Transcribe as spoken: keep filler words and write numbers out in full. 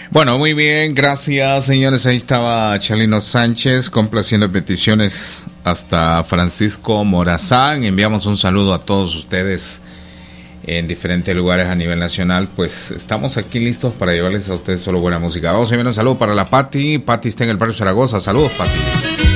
Bueno, muy bien, gracias señores. Ahí estaba Chalino Sánchez complaciendo peticiones hasta Francisco Morazán. Enviamos un saludo a todos ustedes en diferentes lugares a nivel nacional. Pues estamos aquí listos para llevarles a ustedes solo buena música. Vamos a enviar un saludo para la Pati. Pati está en el barrio Zaragoza. Saludos, Pati.